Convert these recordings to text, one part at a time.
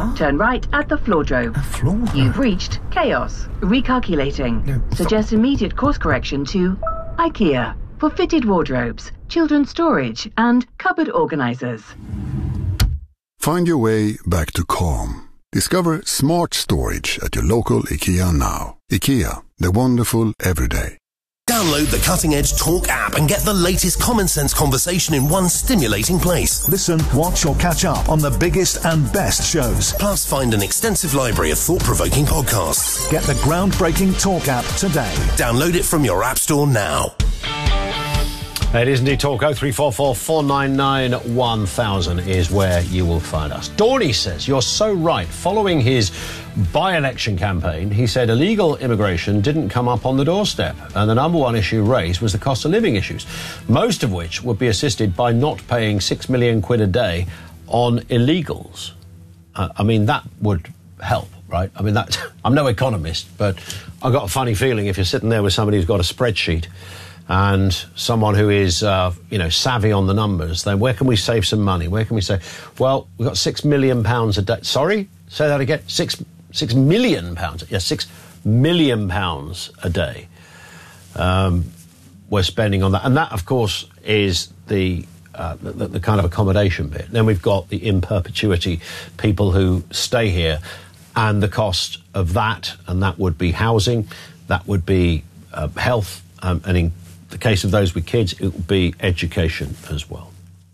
Turn right at the Floordrove. You've reached Chaos. Recalculating. Suggest immediate course correction to IKEA for fitted wardrobes, children's storage, and cupboard organisers. Find your way back to calm. Discover smart storage at your local IKEA now. IKEA, the wonderful everyday. Download the Cutting Edge Talk app and get the latest common sense conversation in one stimulating place. Listen, watch or catch up on the biggest and best shows. Plus find an extensive library of thought-provoking podcasts. Get the groundbreaking Talk app today. Download it from your app store now. It is indeed Talk. 0344 499 1000 is where you will find us. Dorney says, you're so right. Following his by-election campaign, he said illegal immigration didn't come up on the doorstep. And the number one issue raised was the cost of living issues, most of which would be assisted by not paying 6 million quid a day on illegals. I mean, that would help, right? I mean, that I'm no economist, but I've got a funny feeling if you're sitting there with somebody who's got a spreadsheet and someone who is, savvy on the numbers, then where can we save some money? Where can we say, well, we've got £6 million a day. Sorry? Say that again. £6 million. Yes, £6 million a day we're spending on that. And that, of course, is the kind of accommodation bit. Then we've got the in perpetuity people who stay here and the cost of that, and that would be housing, that would be health, and in the case of those with kids, it will be education as well.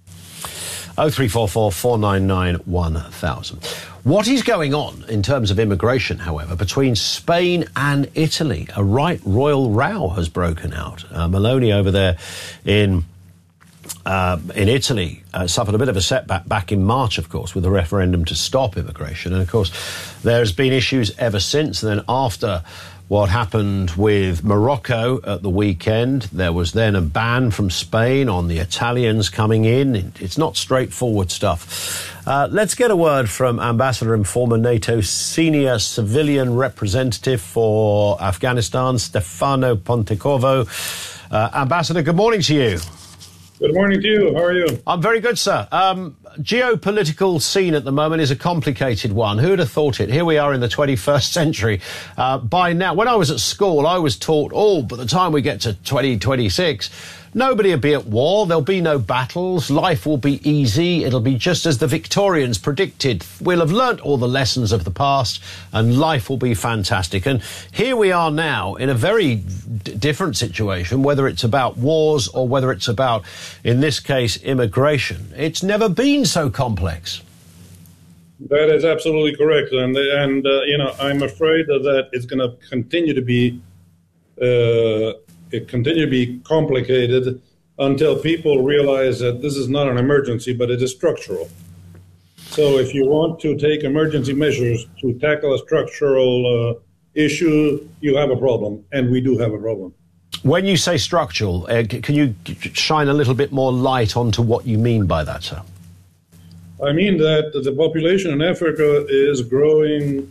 0344 499 1000. What is going on in terms of immigration, however, between Spain and Italy? A right royal row has broken out. Meloni over there in Italy suffered a bit of a setback back in March, of course, with the referendum to stop immigration. And, of course, there's been issues ever since. And then after what happened with Morocco at the weekend, there was then a ban from Spain on the Italians coming in. It's not straightforward stuff. Let's get a word from Ambassador and former NATO senior civilian representative for Afghanistan, Stefano Pontecorvo. Ambassador, good morning to you. Good morning to you. How are you? I'm very good, sir. Geopolitical scene at the moment is a complicated one. Who would have thought it? Here we are in the 21st century. By now, when I was at school, I was taught, by the time we get to 2026, nobody will be at war. There'll be no battles. Life will be easy. It'll be just as the Victorians predicted. We'll have learnt all the lessons of the past and life will be fantastic. And here we are now in a very different situation, whether it's about wars or whether it's about, in this case, immigration. It's never been so complex. That is absolutely correct. And I'm afraid that it's going to continue to be complicated until people realize that this is not an emergency, but it is structural. So if you want to take emergency measures to tackle a structural issue, you have a problem, and we do have a problem. When you say structural, can you shine a little bit more light onto what you mean by that, sir? I mean that the population in Africa is growing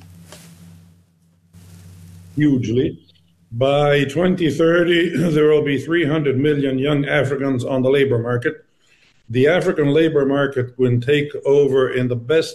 hugely. By 2030, there will be 300 million young Africans on the labor market. The African labor market can take over in the best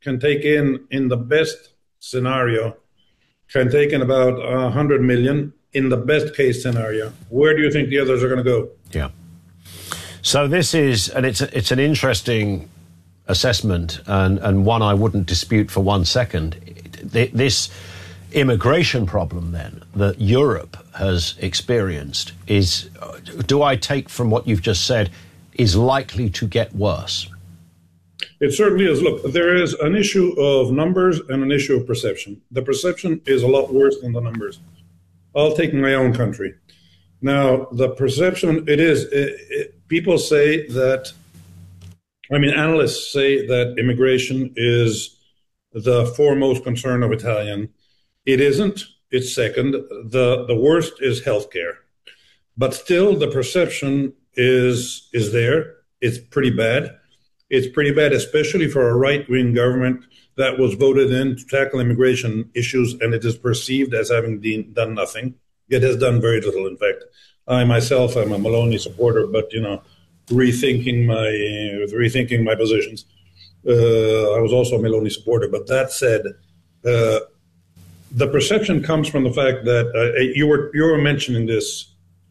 scenario, can take in about 100 million in the best case scenario. Where do you think the others are going to go? Yeah. So this is, and it's an interesting assessment and one I wouldn't dispute for 1 second. This immigration problem then that Europe has experienced is, do I take from what you've just said, is likely to get worse? It certainly is. Look, there is an issue of numbers and an issue of perception. The perception is a lot worse than the numbers. I'll take my own country. Now, the perception, people say that, analysts say that immigration is the foremost concern of Italian. It isn't. It's second. The worst is healthcare. But still, the perception is there. It's pretty bad. It's pretty bad, especially for a right-wing government that was voted in to tackle immigration issues, and it is perceived as having done nothing. It has done very little, in fact. I myself am a Meloni supporter, but, rethinking my positions. I was also a Meloni supporter. But that said, the perception comes from the fact that you were mentioning this.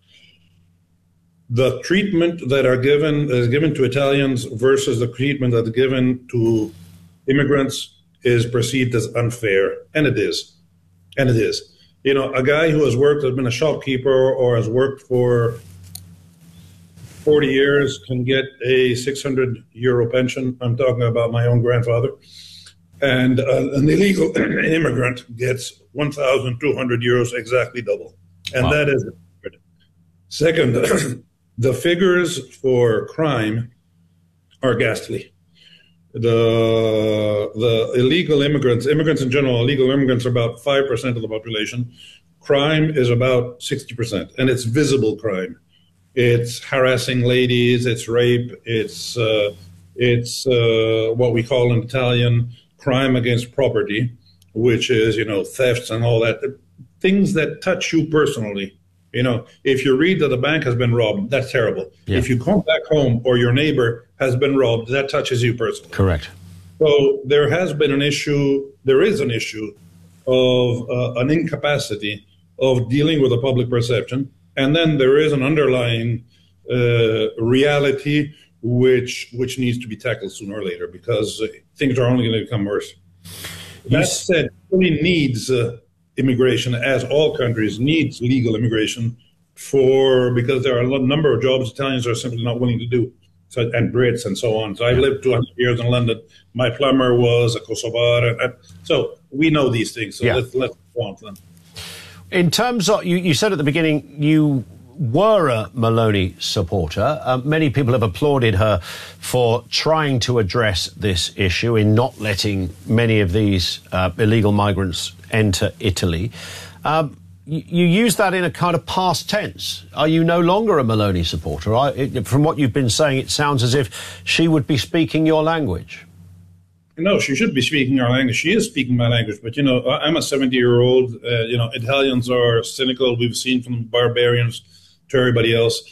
The treatment that is given to Italians versus the treatment that's given to immigrants is perceived as unfair, and it is. And it is. You know, a guy who has been a shopkeeper or has worked for 40 years can get a 600 euro pension. I'm talking about my own grandfather. And an illegal immigrant gets 1,200 euros, exactly double. And wow. That is good. Second, the figures for crime are ghastly. The illegal immigrants in general, illegal immigrants are about 5% of the population. Crime is about 60%, and it's visible crime. It's harassing ladies, it's rape, it's what we call in Italian crime against property, which is, thefts and all that, things that touch you personally. If you read that the bank has been robbed, that's terrible. Yeah. If you come back home or your neighbor has been robbed, that touches you personally. Correct. So there is an issue of an incapacity of dealing with the public perception. And then there is an underlying reality which needs to be tackled sooner or later, because things are only going to become worse. That said, it really needs immigration, as all countries needs legal immigration, because there are a number of jobs Italians are simply not willing to do, and Brits and so on. So I've lived 200 years in London. My plumber was a Kosovar, so we know these things. So let's go on to them. In terms of, you said at the beginning you were a Meloni supporter. Many people have applauded her for trying to address this issue in not letting many of these illegal migrants enter Italy. You use that in a kind of past tense. Are you no longer a Meloni supporter? From what you've been saying, it sounds as if she would be speaking your language. No, she should be speaking our language. She is speaking my language. But, I'm a 70-year-old. Italians are cynical. We've seen from barbarians to everybody else.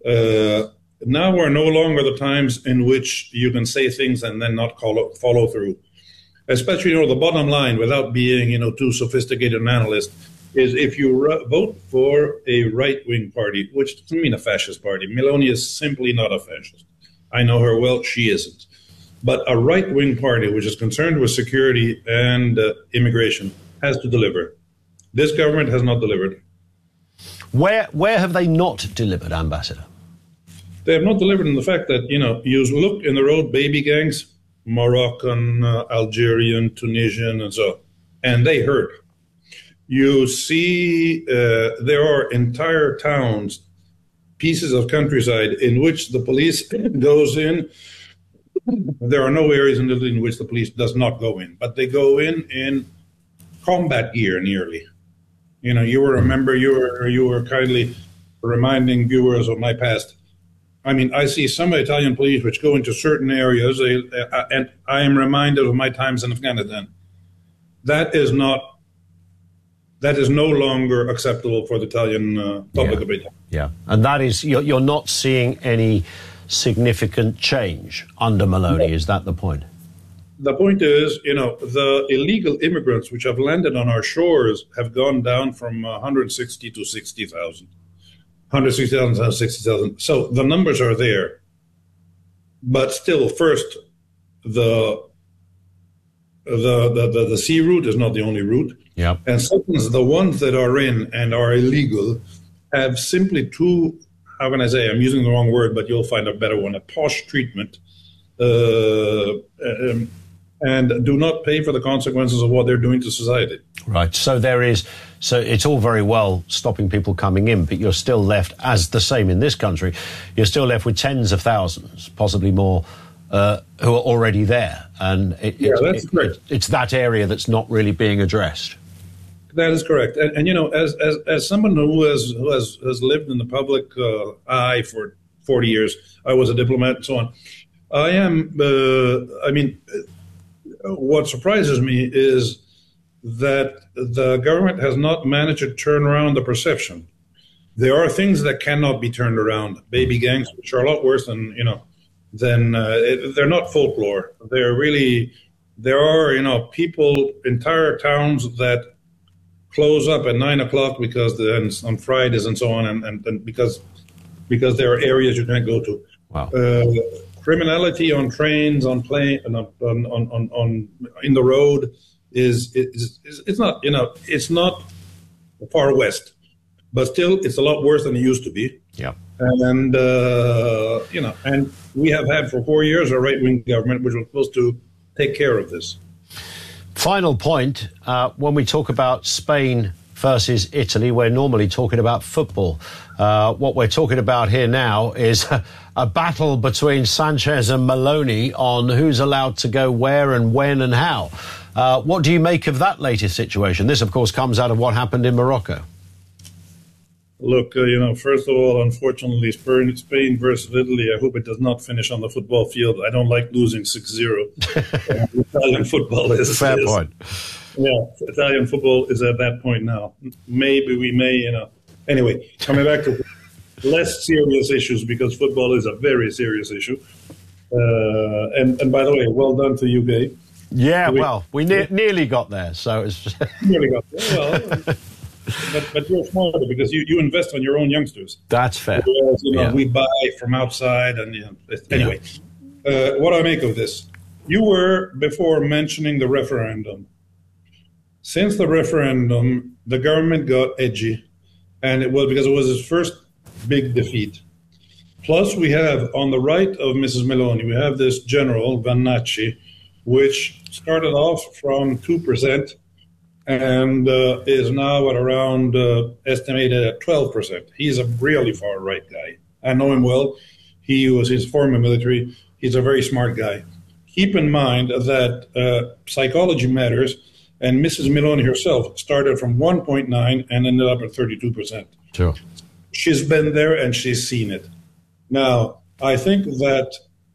Now we're no longer the times in which you can say things and then not follow through. Especially, the bottom line, without being, too sophisticated an analyst, is if you vote for a right-wing party, which doesn't mean a fascist party. Meloni is simply not a fascist. I know her well. She isn't. But a right-wing party, which is concerned with security and immigration, has to deliver. This government has not delivered. Where have they not delivered, Ambassador? They have not delivered in the fact that, you look in the road, baby gangs, Moroccan, Algerian, Tunisian, and so on, and they hurt. You see there are entire towns, pieces of countryside in which the police goes in. There are no areas in Italy in which the police does not go in, but they go in combat gear nearly. You were kindly reminding viewers of my past. I mean, I see some Italian police which go into certain areas, and I am reminded of my times in Afghanistan. That is no longer acceptable for the Italian public opinion. Yeah, and that is, you're not seeing any significant change under Meloni. Is that the point? The point is, the illegal immigrants which have landed on our shores have gone down from 160 to 60,000. 160,000 to 60,000. So the numbers are there. But still, first, the sea route is not the only route. Yep. And second, the ones that are in and are illegal have simply two, how can I say, I'm using the wrong word, but you'll find a better one, a posh treatment, and do not pay for the consequences of what they're doing to society. Right. So it's all very well stopping people coming in, but you're still left, as the same in this country, you're still left with tens of thousands, possibly more, who are already there. And that's correct. It's that area that's not really being addressed. That is correct. And as someone who has lived in the public eye for 40 years, I was a diplomat and so on. I am, what surprises me is that the government has not managed to turn around the perception. There are things that cannot be turned around. Baby gangs, which are a lot worse than, then they're not folklore. There are people, entire towns that close up at 9 o'clock because on Fridays and so on, and because there are areas you can't go to. Wow. Criminality on trains, on plane, on in the road is not it's not far west, but still it's a lot worse than it used to be. Yeah. And and we have had for 4 years a right-wing government which was supposed to take care of this. Final point, when we talk about Spain versus Italy, we're normally talking about football. What we're talking about here now is a battle between Sanchez and Maloney on who's allowed to go where and when and how. What do you make of that latest situation? This, of course, comes out of what happened in Morocco. Look, first of all, unfortunately, Spain versus Italy, I hope it does not finish on the football field. I don't like losing 6-0. Italian football is... Fair point. Yeah, Italian football is at that point now. Maybe we may, Anyway, coming back to less serious issues, because football is a very serious issue. And by the way, well done to UK. Yeah, we nearly got there, so it's... Nearly got there, well... But you're smarter because you invest on your own youngsters. That's fair. Whereas, we buy from outside. And anyway, what do I make of this? You were before mentioning the referendum. Since the referendum, the government got edgy, and it was because it was its first big defeat. Plus, we have on the right of Mrs. Meloni, we have this general Vannacci, which started off from 2%. And is now at around estimated at 12%. He's a really far right guy. I know him well. He's former military. He's a very smart guy. Keep in mind that psychology matters, and Mrs. Meloni herself started from 1.9 and ended up at 32%. Sure. She's been there and she's seen it. Now, I think that,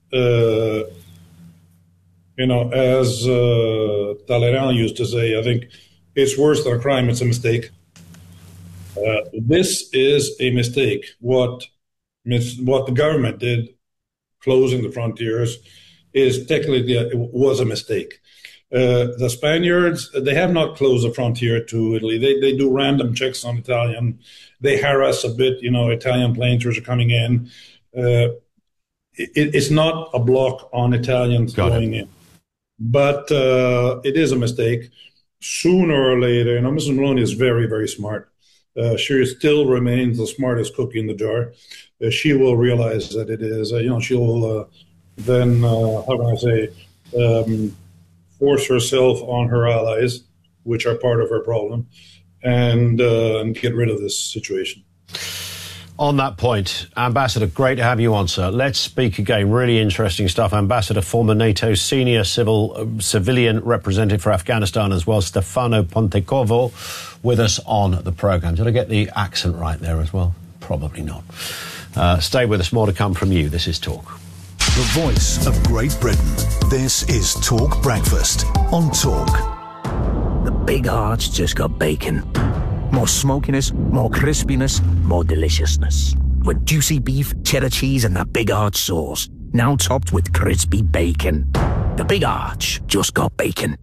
as Talleyrand used to say, I think it's worse than a crime, it's a mistake. This is a mistake. What the government did, closing the frontiers, is technically it was a mistake. The Spaniards, they have not closed the frontier to Italy. They do random checks on Italian. They harass a bit, Italian planes are coming in. It's not a block on Italians going in. But it is a mistake. Sooner or later, Mrs. Meloni is very, very smart. She still remains the smartest cookie in the jar. She will realize that it is, she will then, how can I say, force herself on her allies, which are part of her problem, and get rid of this situation. On that point, Ambassador, great to have you on, sir. Let's speak again. Really interesting stuff. Ambassador, former NATO senior civilian representative for Afghanistan as well, Stefano Pontecorvo, with us on the programme. Did I get the accent right there as well? Probably not. Stay with us. More to come from you. This is Talk. The voice of Great Britain. This is Talk Breakfast on Talk. The Big Arch just got bacon. More smokiness, more crispiness, more deliciousness. With juicy beef, cheddar cheese, and that Big Arch sauce. Now topped with crispy bacon. The Big Arch just got bacon.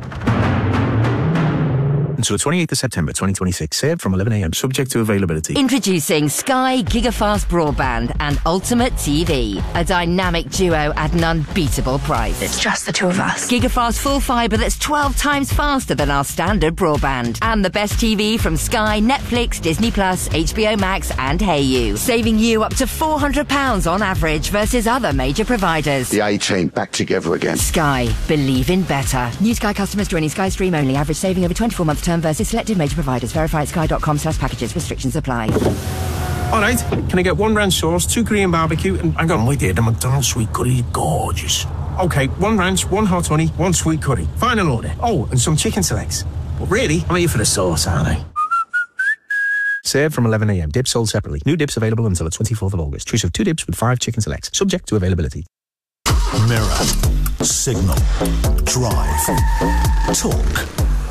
Until the 28th of September 2026, served from 11 a.m, subject to availability. Introducing Sky Gigafast Broadband and Ultimate TV, a dynamic duo at an unbeatable price. It's just the two of us. Gigafast full fibre that's 12 times faster than our standard broadband. And the best TV from Sky, Netflix, Disney+, HBO Max and HeyU. Saving you up to £400 on average versus other major providers. The A-Team back together again. Sky. Believe in better. New Sky customers joining Sky Stream only. Average saving over 24 months term versus selected major providers. Verify at sky.com/packages. Restrictions apply. All right, can I get 1 ranch sauce, 2 Korean barbecue, and hang on, wait there, the McDonald's sweet curry, gorgeous. Okay, 1 ranch, 1 hot honey, 1 sweet curry. Final order. Oh, and some chicken selects. But really, I'm here for the sauce, aren't I? Served from 11 a.m. Dips sold separately. New dips available until the 24th of August. Choose of 2 dips with 5 chicken selects. Subject to availability. Mirror, Signal, Drive, Talk.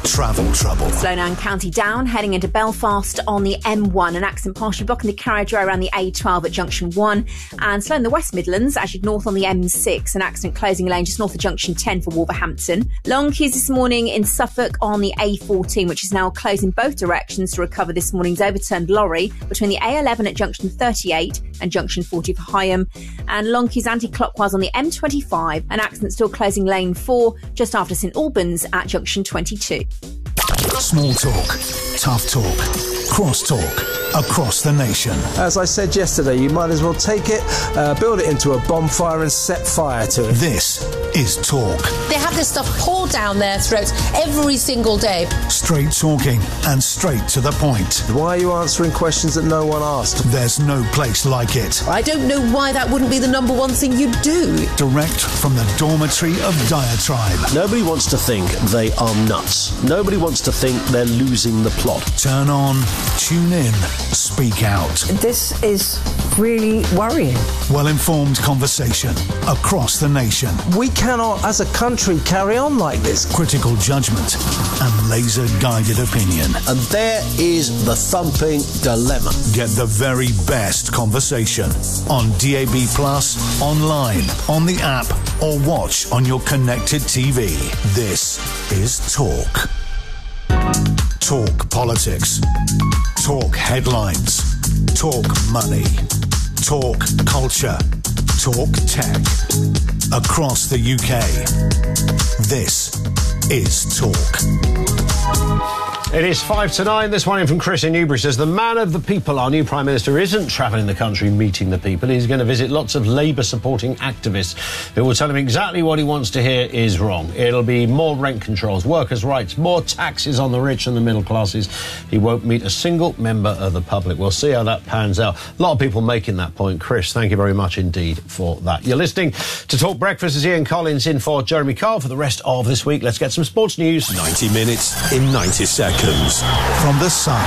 travel trouble. Slow down County Down, heading into Belfast on the M1. An accident partially blocking the carriageway around the A12 at Junction 1. And slow in the West Midlands as you north on the M6. An accident closing a lane just north of Junction 10 for Wolverhampton. Long queues this morning in Suffolk on the A14, which is now closed in both directions to recover this morning's overturned lorry between the A11 at Junction 38 and Junction 40 for Higham. And long queues anti-clockwise on the M25. An accident still closing lane 4 just after St Albans at Junction 22. Small talk, tough talk, cross talk, across the nation. As I said yesterday, you might as well take it, build it into a bonfire and set fire to it. This is Talk. They have this stuff poured down their throats every single day. Straight talking and straight to the point. Why are you answering questions that no one asked? There's no place like it. I don't know why that wouldn't be the number one thing you do. Direct from the dormitory of Diatribe. Nobody wants to think they are nuts. Nobody wants to think they're losing the plot. Turn on, tune in, speak out. This is really worrying. Well-informed conversation across the nation. We cannot, as a country, carry on like this. Critical judgment and laser-guided opinion. And there is the thumping dilemma. Get the very best conversation on DAB+, online, on the app, or watch on your connected TV. This is Talk. Talk politics. Talk headlines. Talk money. Talk culture. Talk tech. Across the UK. This is Talk. It is 5 to 9. This one in from Chris in Newbury says, the man of the people, our new Prime Minister, isn't travelling the country meeting the people. He's going to visit lots of Labour-supporting activists who will tell him exactly what he wants to hear is wrong. It'll be more rent controls, workers' rights, more taxes on the rich and the middle classes. He won't meet a single member of the public. We'll see how that pans out. A lot of people making that point. Chris, thank you very much indeed for that. You're listening to Talk Breakfast as Ian Collins in for Jeremy Carl for the rest of this week. Let's get some sports news. 90 minutes in 90 seconds. From the Sun.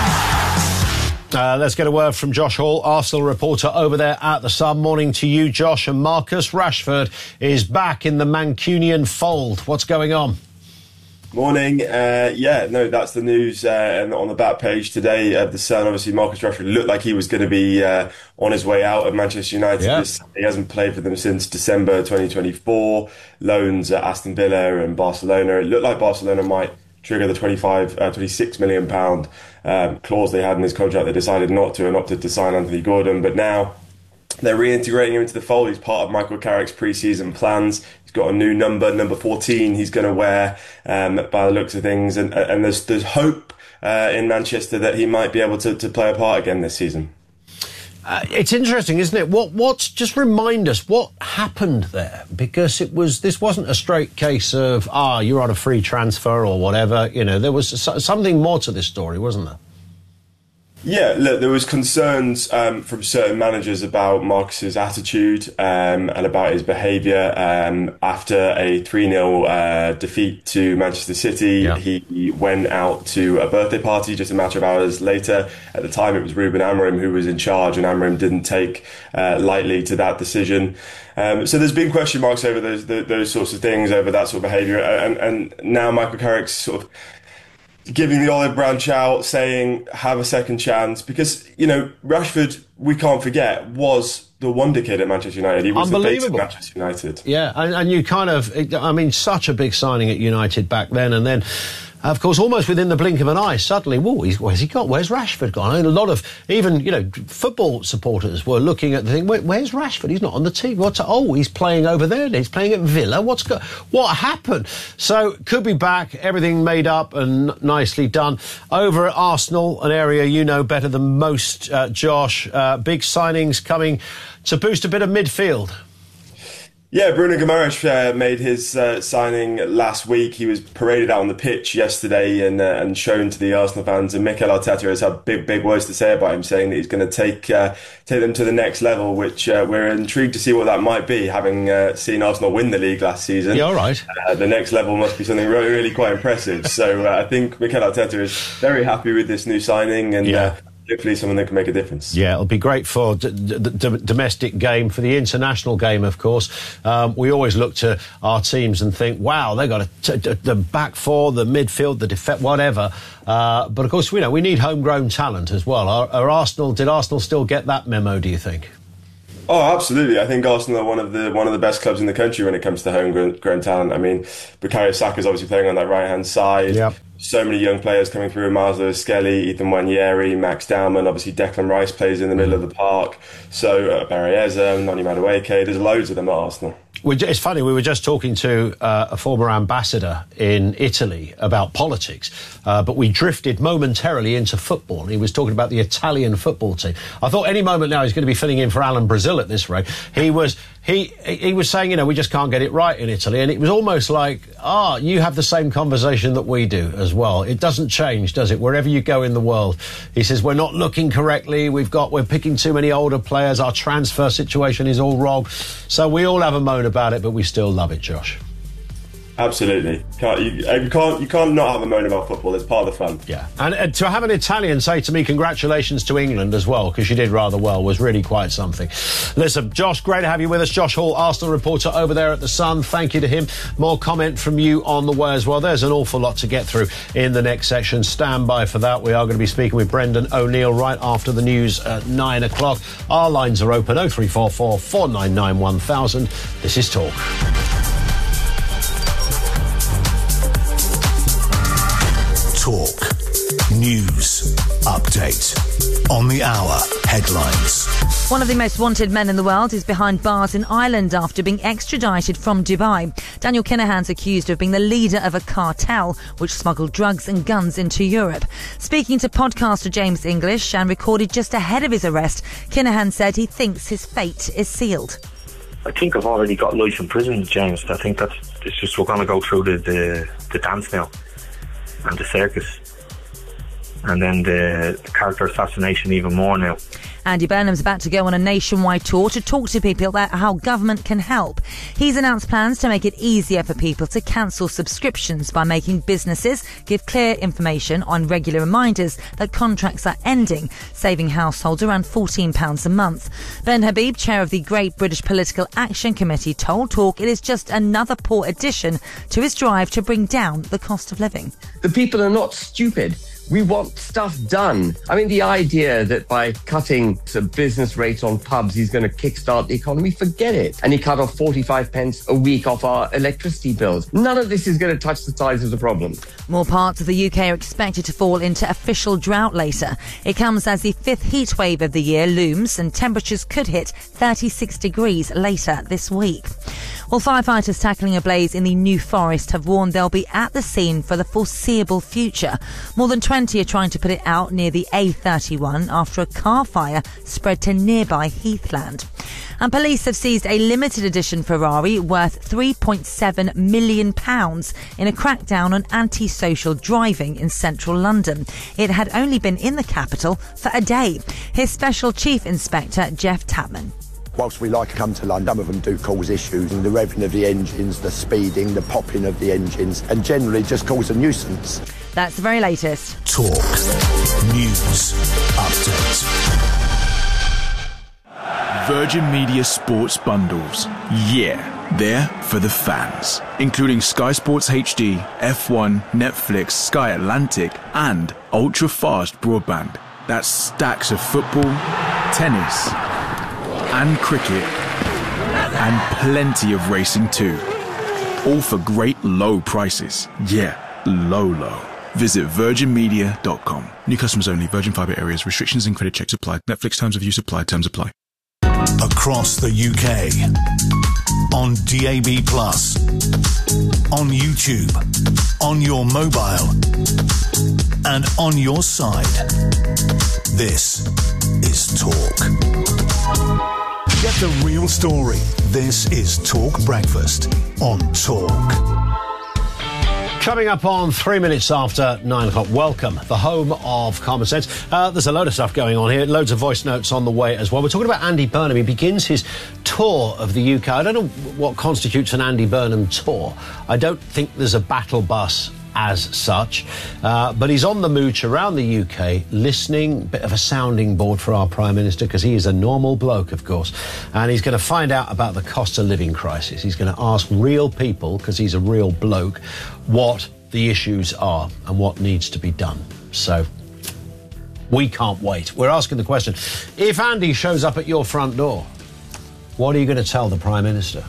Let's get a word from Josh Hall, Arsenal reporter over there at the Sun. Morning to you, Josh. And Marcus Rashford is back in the Mancunian fold. What's going on? Morning. That's the news on the back page today of the Sun. Obviously, Marcus Rashford looked like he was going to be on his way out of Manchester United. Yeah. He hasn't played for them since December 2024. Loans at Aston Villa and Barcelona. It looked like Barcelona might trigger the £26 million clause they had in his contract. They decided not to and opted to sign Anthony Gordon. But now they're reintegrating him into the fold. He's part of Michael Carrick's pre-season plans. He's got a new number 14 he's going to wear by the looks of things. And there's hope in Manchester that he might be able to play a part again this season. It's interesting, isn't it? Just remind us what happened there, because this wasn't a straight case of you're on a free transfer or whatever. You know, there was something more to this story, wasn't there? Yeah, look, there was concerns from certain managers about Marcus's attitude and about his behaviour after a 3-0 defeat to Manchester City. Yeah. He went out to a birthday party just a matter of hours later. At the time, it was Ruben Amorim who was in charge, and Amorim didn't take lightly to that decision. So there's been question marks over those sorts of things, over that sort of behaviour, and now Michael Carrick's sort of giving the olive branch out, saying have a second chance, because, you know, Rashford, we can't forget, was the wonder kid at Manchester United. He was the face of Manchester United. Yeah, and you such a big signing at United back then, and then, of course, almost within the blink of an eye, suddenly, where's he gone? Where's Rashford gone? And a lot of, even, football supporters were looking at the thing, where's Rashford? He's not on the team. He's playing over there. He's playing at Villa. What happened? So, could be back, everything made up and nicely done. Over at Arsenal, an area you know better than most, Josh, big signings coming to boost a bit of midfield. Yeah, Bruno Guimaraes made his signing last week. He was paraded out on the pitch yesterday and shown to the Arsenal fans. And Mikel Arteta has had big words to say about him, saying that he's going to take them to the next level, which we're intrigued to see what that might be, having seen Arsenal win the league last season. Yeah, all right. The next level must be something really quite impressive. So I think Mikel Arteta is very happy with this new signing and hopefully someone that can make a difference. Yeah, it'll be great for the domestic game, for the international game, of course. We always look to our teams and think, wow, they got the back four, the midfield, the defence, whatever. But of course, we need homegrown talent as well. Did Arsenal still get that memo, do you think? Oh, absolutely. I think Arsenal are one of the best clubs in the country when it comes to homegrown talent. I mean, Bukayo Saka's obviously playing on that right-hand side. Yep. So many young players coming through: Miles Lewis-Skelly, Ethan Nwaneri, Max Dowman. Obviously, Declan Rice plays in the middle of the park. So Barry Eze, Noni Madueke. There's loads of them at Arsenal. It's funny, we were just talking to a former ambassador in Italy about politics, but we drifted momentarily into football. He was talking about the Italian football team. I thought any moment now he's going to be filling in for Alan Brazil at this rate. He was saying, we just can't get it right in Italy, and it was almost like, you have the same conversation that we do as well. It doesn't change, does it? Wherever you go in the world, he says, we're not looking correctly, we're picking too many older players, our transfer situation is all wrong. So we all have a moan about it, but we still love it, Josh. Absolutely. You can't not have a moan about football. It's part of the fun. Yeah. And to have an Italian say to me, congratulations to England as well, because you did rather well, was really quite something. Listen, Josh, great to have you with us. Josh Hall, Arsenal reporter over there at The Sun. Thank you to him. More comment from you on the way as well. There's an awful lot to get through in the next section. Stand by for that. We are going to be speaking with Brendan O'Neill right after the news at 9 o'clock. Our lines are open, 0344 499 1000. This is Talk. Talk. News. Update. On the hour. Headlines. One of the most wanted men in the world is behind bars in Ireland after being extradited from Dubai. Daniel Kinahan's accused of being the leader of a cartel which smuggled drugs and guns into Europe. Speaking to podcaster James English and recorded just ahead of his arrest, Kinahan said he thinks his fate is sealed. I think I've already got life in prison, James. I think it's just we're going to go through the dance now. And the circus, and then the character assassination even more now. Andy Burnham's about to go on a nationwide tour to talk to people about how government can help. He's announced plans to make it easier for people to cancel subscriptions by making businesses give clear information on regular reminders that contracts are ending, saving households around £14 a month. Ben Habib, chair of the Great British Political Action Committee, told Talk it is just another poor addition to his drive to bring down the cost of living. The people are not stupid. We want stuff done. I mean, the idea that by cutting some business rates on pubs, he's going to kickstart the economy, forget it. And he cut off 45 pence a week off our electricity bills. None of this is going to touch the size of the problem. More parts of the UK are expected to fall into official drought later. It comes as the fifth heat wave of the year looms and temperatures could hit 36 degrees later this week. Well, firefighters tackling a blaze in the New Forest have warned they'll be at the scene for the foreseeable future. More than 20 are trying to put it out near the A31 after a car fire spread to nearby heathland. And police have seized a limited edition Ferrari worth £3.7 million in a crackdown on antisocial driving in central London. It had only been in the capital for a day. Here's Special Chief Inspector Jeff Tapman. Whilst we like to come to London, some of them do cause issues, and the revving of the engines, the speeding, the popping of the engines, and generally just cause a nuisance. That's the very latest. Talk. News. Update. Virgin Media Sports Bundles. Yeah, they're for the fans. Including Sky Sports HD, F1, Netflix, Sky Atlantic, and ultra-fast broadband. That's stacks of football, tennis, and cricket, and plenty of racing too. All for great low prices. Yeah, low. Visit virginmedia.com. New customers only. Virgin Fibre areas. Restrictions and credit checks apply. Netflix terms of use apply. Terms apply. Across the UK. On DAB+. On YouTube. On your mobile. And on your side. This is Talk. Get the real story. This is Talk Breakfast on Talk. Coming up on 3 minutes after 9 o'clock, welcome, the home of common sense. There's a load of stuff going on here, loads of voice notes on the way as well. We're talking about Andy Burnham. He begins his tour of the UK. I don't know what constitutes an Andy Burnham tour. I don't think there's a battle bus as such, but he's on the mooch around the UK, listening, bit of a sounding board for our Prime Minister, because he is a normal bloke, of course, and he's going to find out about the cost of living crisis. He's going to ask real people, because he's a real bloke, what the issues are and what needs to be done. So we can't wait. We're asking the question, if Andy shows up at your front door, what are you going to tell the Prime Minister?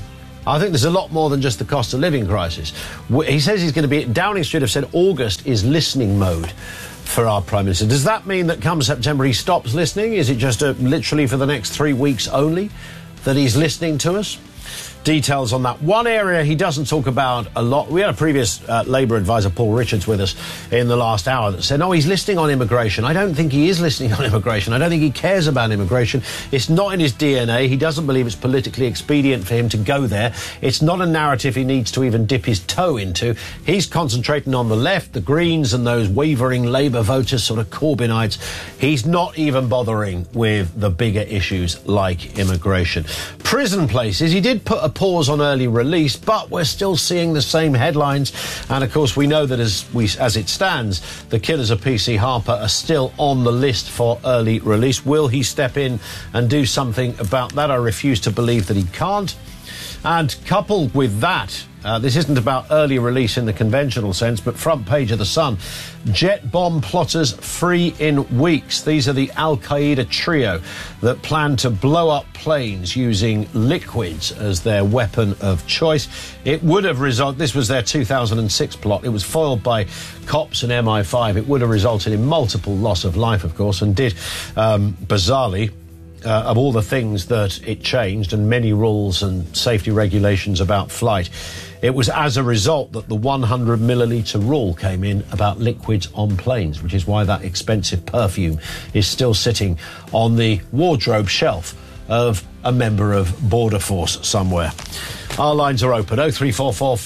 I think there's a lot more than just the cost of living crisis. He says he's going to be... Downing Street have said August is listening mode for our Prime Minister. Does that mean that come September he stops listening? Is it just literally for the next 3 weeks only that he's listening to us? Details on that. One area he doesn't talk about a lot. We had a previous Labour advisor, Paul Richards, with us in the last hour that said, no, he's listening on immigration. I don't think he is listening on immigration. I don't think he cares about immigration. It's not in his DNA. He doesn't believe it's politically expedient for him to go there. It's not a narrative he needs to even dip his toe into. He's concentrating on the left, the Greens and those wavering Labour voters, sort of Corbynites. He's not even bothering with the bigger issues like immigration. Prison places, he did put a pause on early release, but we're still seeing the same headlines. And of course, we know that as it stands, the killers of PC Harper are still on the list for early release. Will he step in and do something about that? I refuse to believe that he can't. And coupled with that, this isn't about early release in the conventional sense, but front page of The Sun, jet bomb plotters free in weeks. These are the Al-Qaeda trio that plan to blow up planes using liquids as their weapon of choice. It would have resulted, this was their 2006 plot, it was foiled by cops and MI5. It would have resulted in multiple loss of life, of course, and did, bizarrely, of all the things that it changed and many rules and safety regulations about flight, it was as a result that the 100 millilitre rule came in about liquids on planes, which is why that expensive perfume is still sitting on the wardrobe shelf of a member of Border Force somewhere. Our lines are open, 0344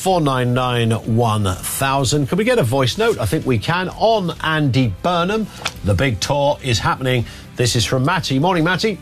499 1000. Can we get a voice note? I think we can. On Andy Burnham, the big tour is happening. This is from Matty. Morning, Matty.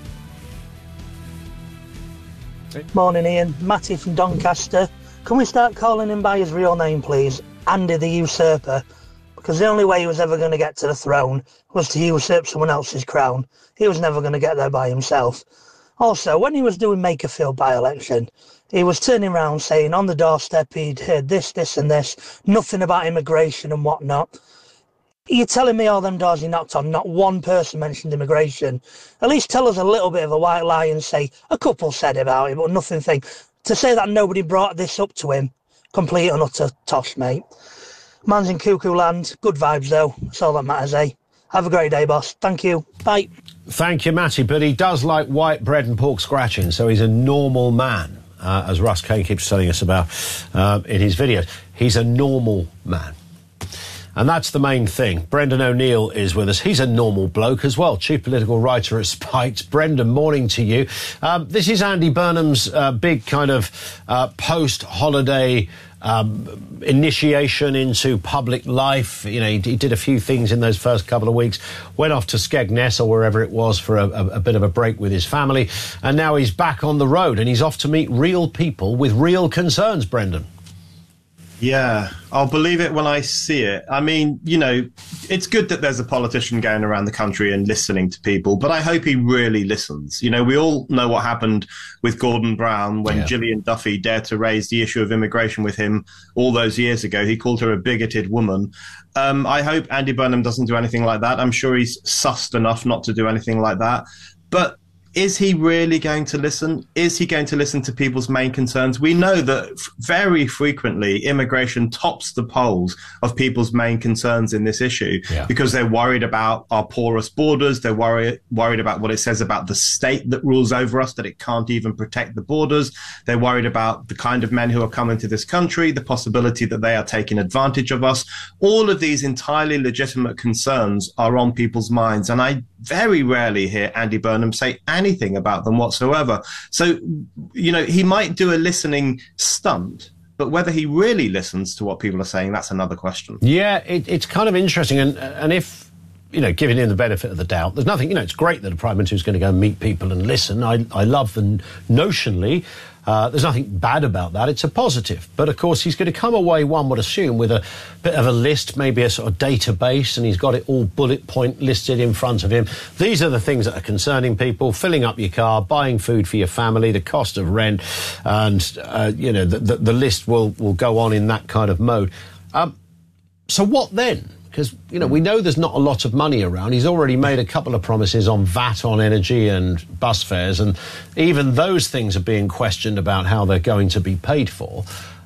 Morning, Ian. Matty from Doncaster. Can we start calling him by his real name, please? Andy the Usurper. Because the only way he was ever going to get to the throne was to usurp someone else's crown. He was never going to get there by himself. Also, when he was doing Makerfield by-election, he was turning around saying on the doorstep he'd heard this, this and this, nothing about immigration and whatnot. You're telling me all them doors he knocked on, not one person mentioned immigration. At least tell us a little bit of a white lie and say a couple said about it, but nothing thing. To say that nobody brought this up to him, complete and utter toss, mate. Man's in cuckoo land. Good vibes, though. That's all that matters, eh? Have a great day, boss. Thank you. Bye. Thank you, Matty. But he does like white bread and pork scratching, so he's a normal man, as Russ Kane keeps telling us about in his videos. He's a normal man. And that's the main thing. Brendan O'Neill is with us. He's a normal bloke as well, chief political writer at Spikes. Brendan, morning to you. This is Andy Burnham's big kind of post-holiday initiation into public life. You know, he did a few things in those first couple of weeks, went off to Skegness or wherever it was for a bit of a break with his family, and now he's back on the road and he's off to meet real people with real concerns, Brendan. Yeah, I'll believe it when I see it. I mean, you know, it's good that there's a politician going around the country and listening to people, but I hope he really listens. You know, we all know what happened with Gordon Brown when Gillian Duffy dared to raise the issue of immigration with him all those years ago. He called her a bigoted woman. I hope Andy Burnham doesn't do anything like that. I'm sure he's sussed enough not to do anything like that. But is he really going to listen? Is he going to listen to people's main concerns? We know that very frequently immigration tops the polls of people's main concerns in this issue because they're worried about our porous borders. They're worried about what it says about the state that rules over us, that it can't even protect the borders. They're worried about the kind of men who are coming to this country, the possibility that they are taking advantage of us. All of these entirely legitimate concerns are on people's minds. And I very rarely hear Andy Burnham say anything about them whatsoever. So, you know, he might do a listening stunt, but whether he really listens to what people are saying, that's another question. Yeah, it's kind of interesting. And if giving him the benefit of the doubt. There's nothing, it's great that a Prime Minister is going to go and meet people and listen. I love them notionally. There's nothing bad about that. It's a positive. But, of course, he's going to come away, one would assume, with a bit of a list, maybe a sort of database, and he's got it all bullet point listed in front of him. These are the things that are concerning people: filling up your car, buying food for your family, the cost of rent, and, the list will go on in that kind of mode. So what then? Because, we know there's not a lot of money around. He's already made a couple of promises on VAT on energy and bus fares, and even those things are being questioned about how they're going to be paid for.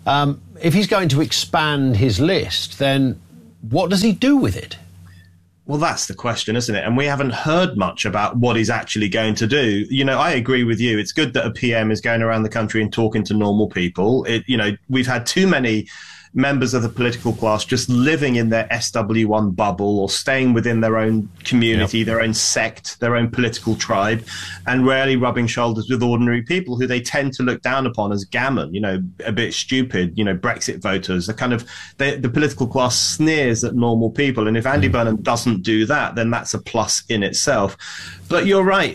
If he's going to expand his list, then what does he do with it? Well, that's the question, isn't it? And we haven't heard much about what he's actually going to do. I agree with you. It's good that a PM is going around the country and talking to normal people. We've had too many members of the political class just living in their SW1 bubble or staying within their own community, their own sect, their own political tribe, and rarely rubbing shoulders with ordinary people who they tend to look down upon as gammon, a bit stupid, Brexit voters. The political class sneers at normal people. And if Andy Burnham doesn't do that, then that's a plus in itself. But you're right.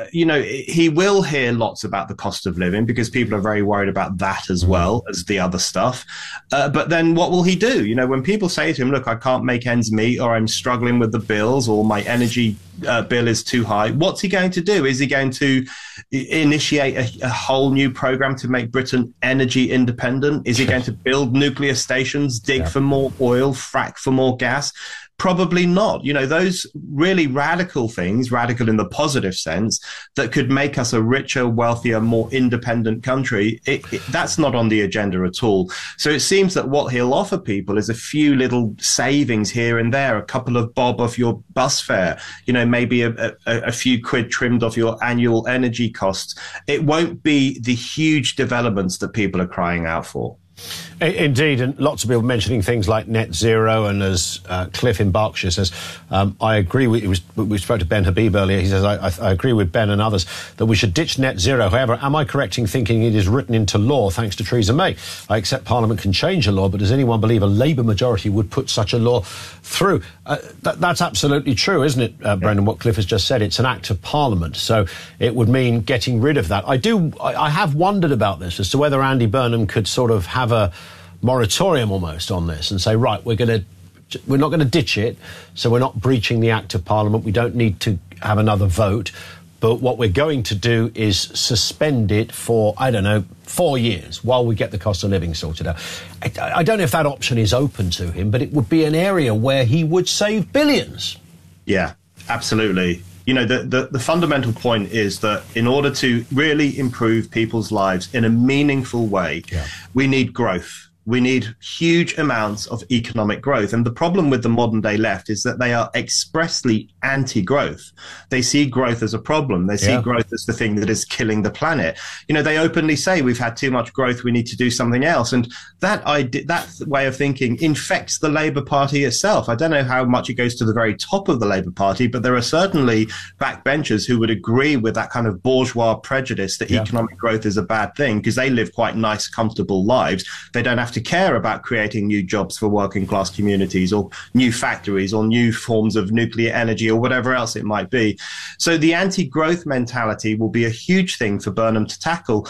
He will hear lots about the cost of living because people are very worried about that as well as the other stuff. But then what will he do? When people say to him, look, I can't make ends meet, or I'm struggling with the bills, or my energy bill is too high, what's he going to do? Is he going to initiate a whole new program to make Britain energy independent? Is he going to build nuclear stations, dig for more oil, frack for more gas? Probably not. Those really radical things, radical in the positive sense, that could make us a richer, wealthier, more independent country, that's not on the agenda at all. So it seems that what he'll offer people is a few little savings here and there, a couple of bob off your bus fare, maybe a few quid trimmed off your annual energy costs. It won't be the huge developments that people are crying out for. Indeed, and lots of people mentioning things like net zero, and as Cliff in Berkshire says, I agree with, we spoke to Ben Habib earlier, he says, I agree with Ben and others that we should ditch net zero. However, am I correct in thinking it is written into law thanks to Theresa May? I accept Parliament can change a law, but does anyone believe a Labour majority would put such a law through? That's absolutely true, isn't it, Brendan, what Cliff has just said? It's an act of Parliament, so it would mean getting rid of that. I have wondered about this as to whether Andy Burnham could sort of have a moratorium almost on this and say, right, we're not going to ditch it, so we're not breaching the Act of Parliament, we don't need to have another vote, but what we're going to do is suspend it for, 4 years while we get the cost of living sorted out. I don't know if that option is open to him, but it would be an area where he would save billions. Yeah, absolutely. The fundamental point is that in order to really improve people's lives in a meaningful way, we need growth. We need huge amounts of economic growth. And the problem with the modern day left is that they are expressly anti-growth. They see growth as a problem. They see growth as the thing that is killing the planet. They openly say we've had too much growth, we need to do something else. And that way of thinking infects the Labour Party itself. I don't know how much it goes to the very top of the Labour Party, but there are certainly backbenchers who would agree with that kind of bourgeois prejudice that economic growth is a bad thing because they live quite nice, comfortable lives. They don't have to care about creating new jobs for working class communities or new factories or new forms of nuclear energy or whatever else it might be. So the anti-growth mentality will be a huge thing for Burnham to tackle.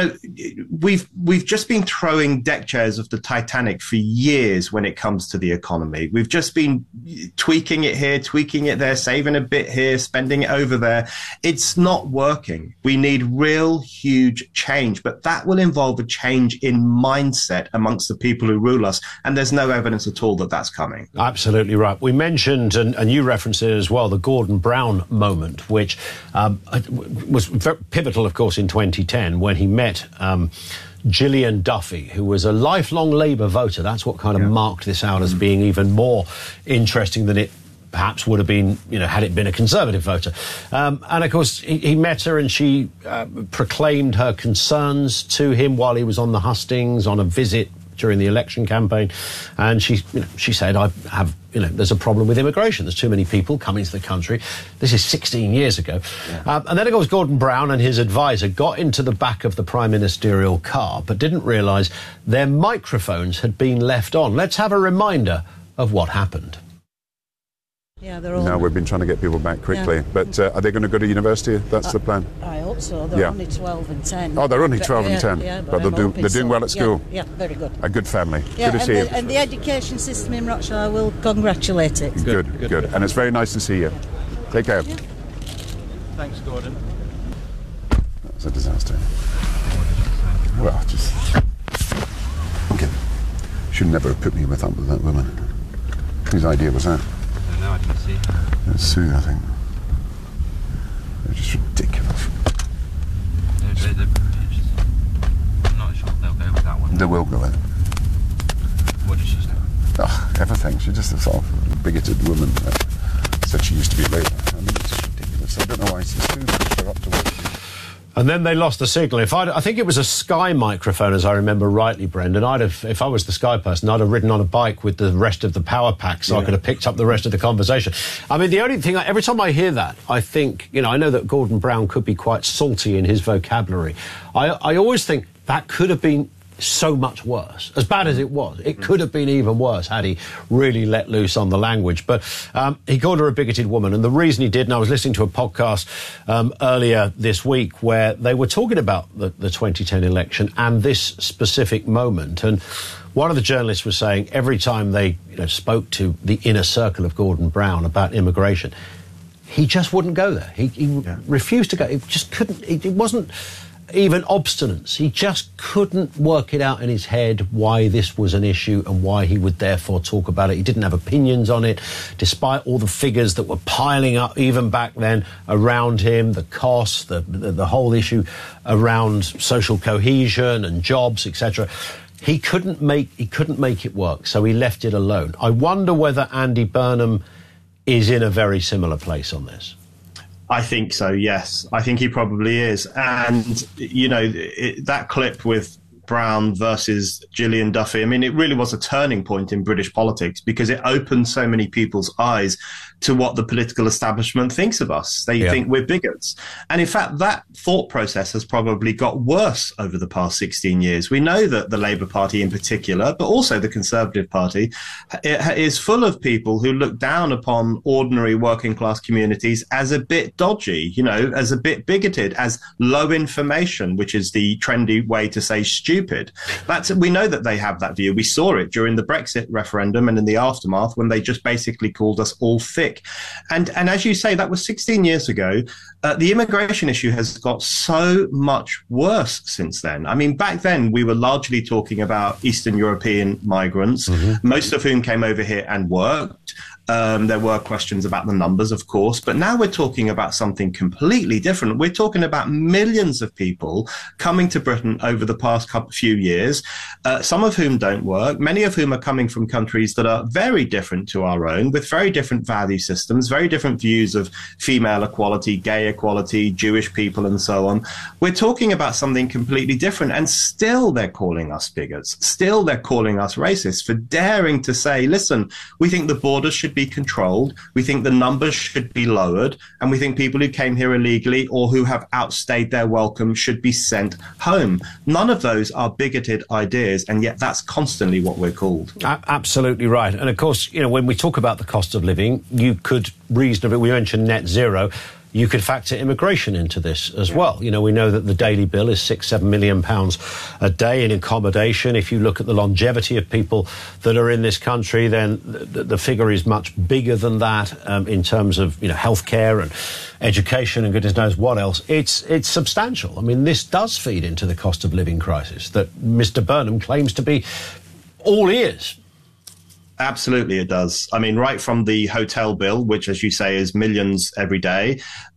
We've just been throwing deck chairs of the Titanic for years when it comes to the economy. We've just been tweaking it here, tweaking it there, saving a bit here, spending it over there. It's not working. We need real huge change, but that will involve a change in mindset amongst the people who rule us, and there's no evidence at all that that's coming. Absolutely right. We mentioned, and you referenced it as well, the Gordon Brown moment, which was very pivotal, of course, in 2010 when he met Gillian Duffy, who was a lifelong Labour voter. That's what kind of marked this out as being even more interesting than it perhaps would have been, had it been a Conservative voter. And, of course, he met her and she proclaimed her concerns to him while he was on the hustings on a visit during the election campaign. And she said, there's a problem with immigration. There's too many people coming to the country. This is 16 years ago. And then, of course, Gordon Brown and his advisor got into the back of the Prime Ministerial car, but didn't realise their microphones had been left on. Let's have a reminder of what happened. Yeah, they're all. Now we've been trying to get people back quickly, but are they going to go to university? That's the plan. I hope so. They're only 12 and 10. Oh, they're only 12 and 10, yeah, but they're doing well at school. Yeah, very good. A good family. Yeah, good to see you. And the education system in Rochdale, I will congratulate it. Good. And it's very nice to see you. Take care. Yeah. Thanks, Gordon. That was a disaster. Well, okay. Should never have put me with that woman. Whose idea was that? I don't know, I didn't see. It was Sue, I think. They're just ridiculous. I'm not sure they'll go with that one. They will go in. What did she say? Oh, everything. She's just a sort of bigoted woman. Said she used to be Labour. I mean, it's just ridiculous. I don't know why Sue pushed her up to work. And then they lost the signal. I think it was a Sky microphone, as I remember rightly, Brendan. If I was the Sky person, I'd have ridden on a bike with the rest of the power pack so I could have picked up the rest of the conversation. I mean, the only thing, every time I hear that, I think, I know that Gordon Brown could be quite salty in his vocabulary. I always think that could have been so much worse. As bad as it was, it could have been even worse had he really let loose on the language. But he called her a bigoted woman, and the reason he did, and I was listening to a podcast earlier this week where they were talking about the 2010 election and this specific moment, and one of the journalists was saying every time they spoke to the inner circle of Gordon Brown about immigration, he just wouldn't go there. He refused to go. He just couldn't. It wasn't even obstinance. He just couldn't work it out in his head why this was an issue and why he would therefore talk about it. He didn't have opinions on it, despite all the figures that were piling up even back then around him, the costs, the whole issue around social cohesion and jobs, etc. He couldn't make it work, so he left it alone. I wonder whether Andy Burnham is in a very similar place on this. I think so, yes. I think he probably is. And, that clip with Brown versus Gillian Duffy, I mean, it really was a turning point in British politics because it opened so many people's eyes to what the political establishment thinks of us. They think we're bigots. And in fact, that thought process has probably got worse over the past 16 years. We know that the Labour Party in particular, but also the Conservative Party, is full of people who look down upon ordinary working class communities as a bit dodgy, as a bit bigoted, as low information, which is the trendy way to say stupid. We know that they have that view. We saw it during the Brexit referendum and in the aftermath when they just basically called us all thick. And as you say, that was 16 years ago. The immigration issue has got so much worse since then. I mean, back then we were largely talking about Eastern European migrants, most of whom came over here and worked. There were questions about the numbers, of course, but now we're talking about something completely different. We're talking about millions of people coming to Britain over the past few years, some of whom don't work, many of whom are coming from countries that are very different to our own, with very different value systems, very different views of female equality, gay equality, Jewish people, and so on. We're talking about something completely different, and still they're calling us bigots. Still they're calling us racists for daring to say, listen, we think the borders should be controlled, we think the numbers should be lowered, and we think people who came here illegally or who have outstayed their welcome should be sent home. None of those are bigoted ideas, and yet that's constantly what we're called. Absolutely right. And of course, when we talk about the cost of living, you could reasonably, we mentioned net zero, you could factor immigration into this as well. We know that the daily bill is £6-7 million a day in accommodation. If you look at the longevity of people that are in this country, then the figure is much bigger than that in terms of healthcare and education and goodness knows what else. It's substantial. I mean, this does feed into the cost of living crisis that Mr. Burnham claims to be all ears. Absolutely, it does. I mean, right from the hotel bill, which, as you say, is millions every day,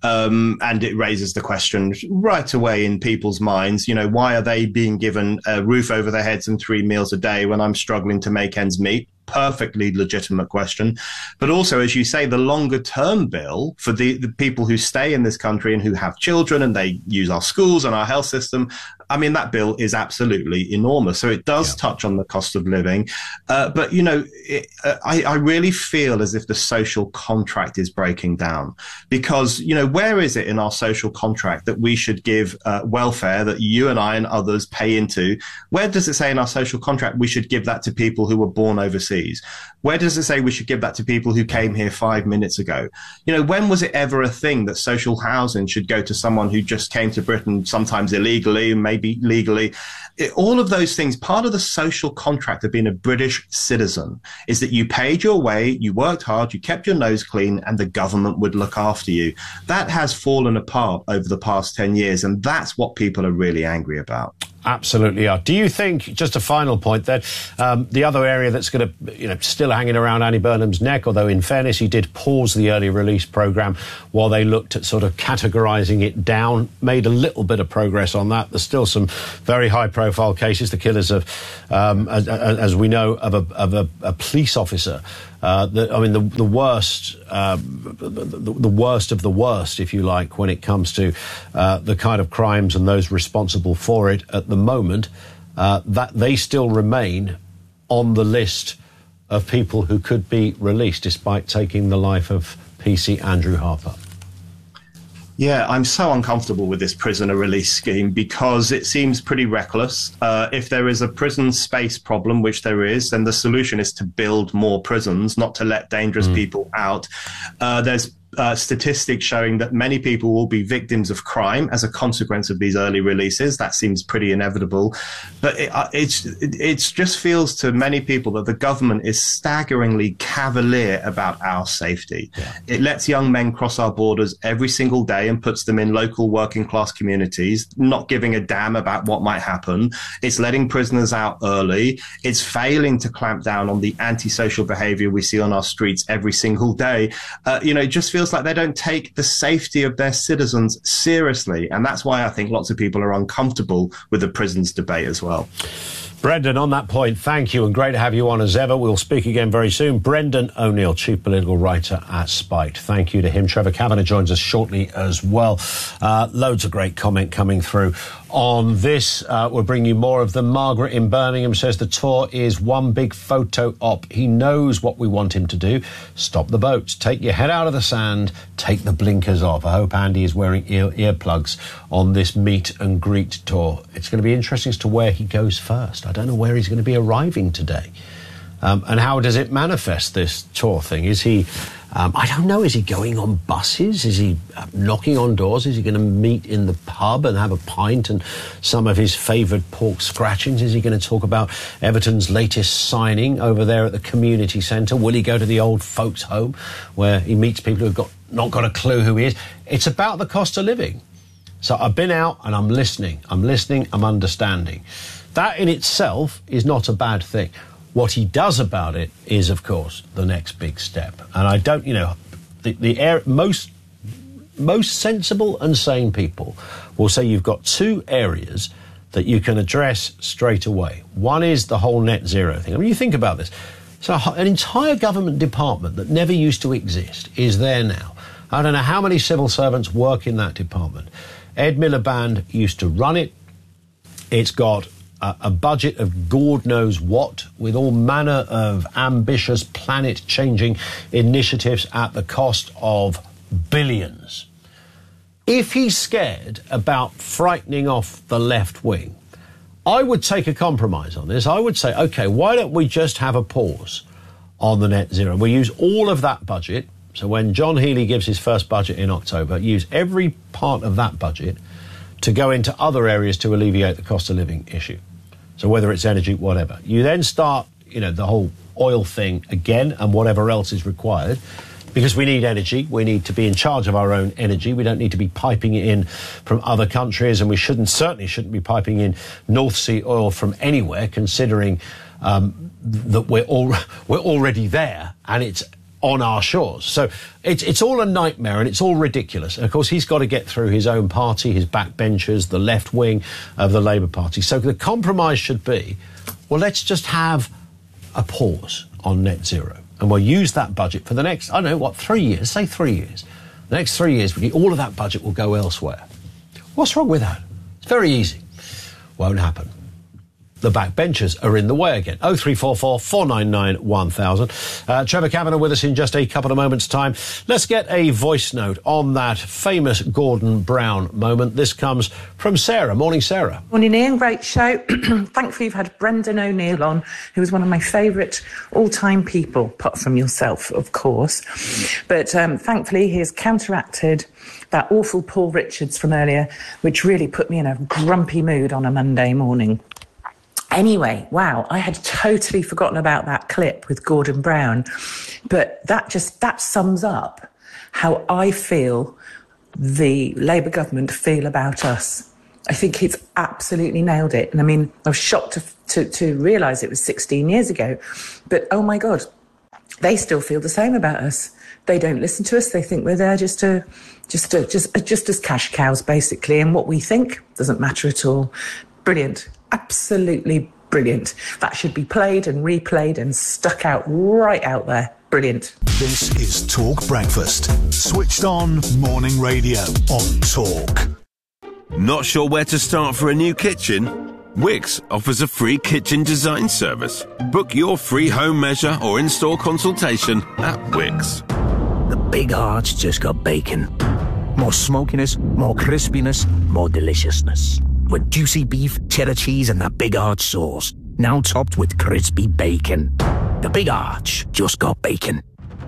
and it raises the question right away in people's minds, why are they being given a roof over their heads and 3 meals a day when I'm struggling to make ends meet? Perfectly legitimate question. But also, as you say, the longer term bill for the people who stay in this country and who have children and they use our schools and our health system, I mean, that bill is absolutely enormous. So it does touch on the cost of living. But, you know, I really feel as if the social contract is breaking down because, you know, where is it in our social contract that we should give welfare that you and I and others pay into? Where does it say in our social contract we should give that to people who were born overseas? Where does it say we should give that to people who came here 5 minutes ago? You know, when was it ever a thing that social housing should go to someone who just came to Britain, sometimes illegally, maybe legally? All of those things, part of the social contract of being a British citizen is that you paid your way, you worked hard, you kept your nose clean, and the government would look after you. That has fallen apart over the past 10 years, and that's what people are really angry about. Absolutely are. Do you think, just a final point, that the other area that's going to, you know, still hanging around Andy Burnham's neck, although in fairness he did pause the early release programme while they looked at sort of categorising it down, made a little bit of progress on that. There's still some very high-profile cases. The killers of, as we know, of a police officer. The worst, the worst of the worst, if you like, when it comes to the kind of crimes and those responsible for it at the moment, that they still remain on the list of people who could be released despite taking the life of PC Andrew Harper. Yeah, I'm so uncomfortable with this prisoner release scheme because it seems pretty reckless. If there is a prison space problem, which there is, then the solution is to build more prisons, not to let dangerous people out. There's statistics showing that many people will be victims of crime as a consequence of these early releases. That seems pretty inevitable. But it just feels to many people that the government is staggeringly cavalier about our safety. Yeah. It lets young men cross our borders every single day and puts them in local working class communities, not giving a damn about what might happen. It's letting prisoners out early. It's failing to clamp down on the antisocial behavior we see on our streets every single day. It just feels like they don't take the safety of their citizens seriously. And that's why I think lots of people are uncomfortable with the prisons debate as well. Brendan, on that point, thank you, and great to have you on as ever. We'll speak again very soon. Brendan O'Neill, chief political writer at Spite. Thank you to him. Trevor Kavanagh joins us shortly as well. Loads of great comment coming through on this. We'll bring you more of them. Margaret in Birmingham says the tour is one big photo op. He knows what we want him to do. Stop the boats. Take your head out of the sand. Take the blinkers off. I hope Andy is wearing earplugs on this meet and greet tour. It's going to be interesting as to where he goes first. I don't know where he's going to be arriving today. And how does it manifest, this tour thing? Is he, I don't know, is he going on buses? Is he knocking on doors? Is he going to meet in the pub and have a pint and some of his favoured pork scratchings? Is he going to talk about Everton's latest signing over there at the community centre? Will he go to the old folks' home where he meets people who've not got a clue who he is? It's about the cost of living. So I've been out and I'm listening, I'm understanding. That in itself is not a bad thing. What he does about it is, of course, the next big step. And I don't, most sensible and sane people will say you've got two areas that you can address straight away. One is the whole net zero thing. I mean, you think about this. So an entire government department that never used to exist is there now. I don't know how many civil servants work in that department. Ed Miliband used to run it. It's got a budget of God knows what, with all manner of ambitious planet-changing initiatives at the cost of billions. If he's scared about frightening off the left wing, I would take a compromise on this. I would say, OK, why don't we just have a pause on the net zero? We use all of that budget. So when John Healey gives his first budget in October, use every part of that budget to go into other areas to alleviate the cost of living issue. So whether it's energy, whatever. You then start, the whole oil thing again and whatever else is required, because we need energy. We need to be in charge of our own energy. We don't need to be piping it in from other countries, and we certainly shouldn't be piping in North Sea oil from anywhere, considering that we're already there and it's on our shores. So it's all a nightmare and it's all ridiculous. And of course, he's got to get through his own party, his backbenchers, the left wing of the Labour Party. So the compromise should be, well, let's just have a pause on net zero. And we'll use that budget for the next, 3 years? Say 3 years. The next 3 years, all of that budget will go elsewhere. What's wrong with that? It's very easy. Won't happen. The backbenchers are in the way again. 0344 499 1000. Trevor Kavanagh with us in just a couple of moments' time. Let's get a voice note on that famous Gordon Brown moment. This comes from Sarah. Morning, Sarah. Morning, Ian. Great show. Thankfully, you've had Brendan O'Neill on, who was one of my favourite all-time people, apart from yourself, of course. But thankfully, he has counteracted that awful Paul Richards from earlier, which really put me in a grumpy mood on a Monday morning. Anyway, wow, I had totally forgotten about that clip with Gordon Brown, but that sums up how I feel the Labour government feel about us. I think it's absolutely nailed it. And I mean, I was shocked to realise it was 16 years ago, but oh my God, they still feel the same about us. They don't listen to us. They think we're there just as cash cows, basically. And what we think doesn't matter at all. Brilliant. Absolutely brilliant. That should be played and replayed and stuck out right out there. Brilliant. This is Talk Breakfast. Switched on morning radio on Talk. Not sure where to start for a new kitchen? Wix offers a free kitchen design service. Book your free home measure or in-store consultation at Wix. The Big Arch just got bacon. More smokiness, more crispiness, more deliciousness. With juicy beef, cheddar cheese and that Big Arch sauce. Now topped with crispy bacon. The Big Arch just got bacon.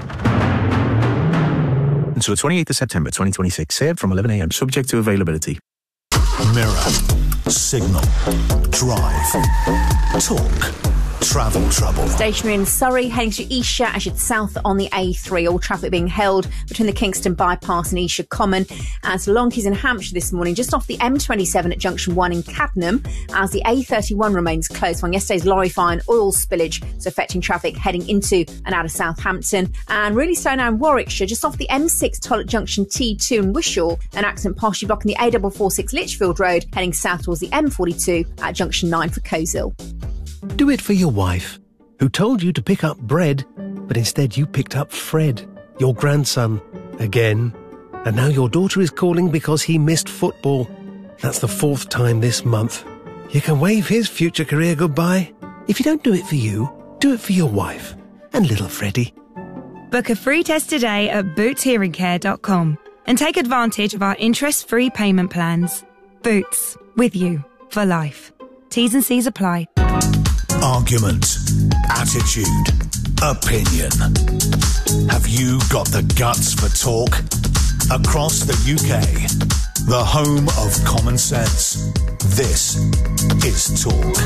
Until the 28th of September 2026. Served from 11 a.m. Subject to availability. Mirror, Signal, Drive, Talk, Travel Trouble. Stationary in Surrey, heading to Esher as you head south on the A3. All traffic being held between the Kingston Bypass and Esher Common. And to Lonkeys in Hampshire this morning, just off the M27 at Junction 1 in Cadnam, as the A31 remains closed following yesterday's lorry fire and oil spillage, so affecting traffic heading into and out of Southampton. And really slowing down in Warwickshire, just off the M6 toll at Junction T2 in Wishaw, an accident partially blocking the A446 Lichfield Road, heading south towards the M42 at Junction 9 for Coleshill. Do it for your wife, who told you to pick up bread, but instead you picked up Fred, your grandson, again. And now your daughter is calling because he missed football. That's the 4th time this month. You can wave his future career goodbye. If you don't do it for you, do it for your wife and little Freddie. Book a free test today at bootshearingcare.com and take advantage of our interest-free payment plans. Boots, with you for life. T's and C's apply. Argument, attitude, opinion. Have you got the guts for talk? Across the UK, the home of common sense. This is Talk.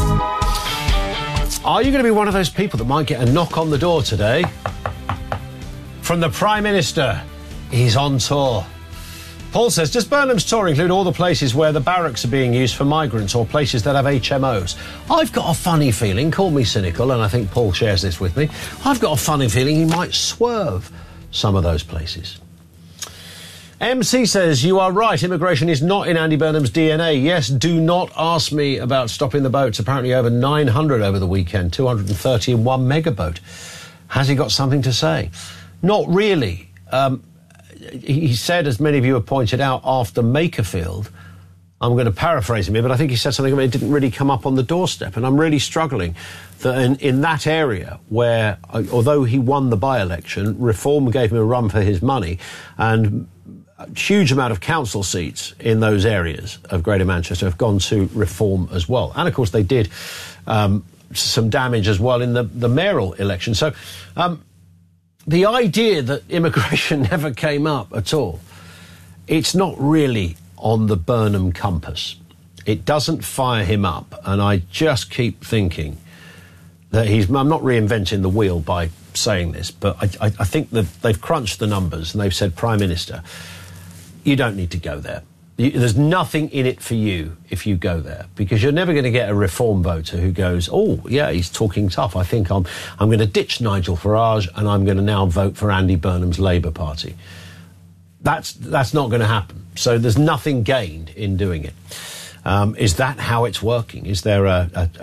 Are you going to be one of those people that might get a knock on the door today? From the Prime Minister. He's on tour. Paul says, does Burnham's tour include all the places where the barracks are being used for migrants or places that have HMOs? I've got a funny feeling, call me cynical, and I think Paul shares this with me, I've got a funny feeling he might swerve some of those places. MC says, you are right, immigration is not in Andy Burnham's DNA. Yes, do not ask me about stopping the boats. Apparently over 900 over the weekend, 230 in one mega boat. Has he got something to say? Not really. He said, as many of you have pointed out, after Makerfield, I'm going to paraphrase him here, but I think he said something that didn't really come up on the doorstep. And I'm really struggling that in that area where, although he won the by-election, Reform gave him a run for his money, and a huge amount of council seats in those areas of Greater Manchester have gone to Reform as well. And, of course, they did some damage as well in the mayoral election. So the idea that immigration never came up at all, it's not really on the Burnham compass. It doesn't fire him up, and I just keep thinking that I'm not reinventing the wheel by saying this, but I think that they've crunched the numbers and they've said, Prime Minister, you don't need to go there. There's nothing in it for you if you go there, because you're never going to get a Reform voter who goes, oh, yeah, he's talking tough. I think I'm going to ditch Nigel Farage and I'm going to now vote for Andy Burnham's Labour Party. That's not going to happen. So there's nothing gained in doing it. Is that how it's working? Is there a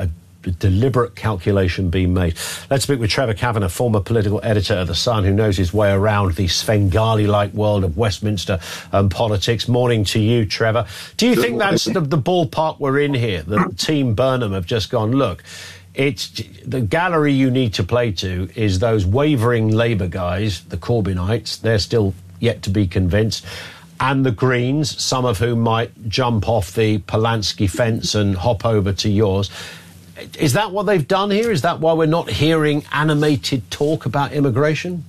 deliberate calculation being made. Let's speak with Trevor Kavanagh, former political editor at The Sun, who knows his way around the Svengali-like world of Westminster politics. Morning to you, Trevor. Do you think that's the ballpark we're in here, that Team Burnham have just gone, look, it's the gallery you need to play to is those wavering Labour guys, the Corbynites, they're still yet to be convinced, and the Greens, some of whom might jump off the Polanski fence and hop over to yours. Is that what they've done here? Is that why we're not hearing animated talk about immigration?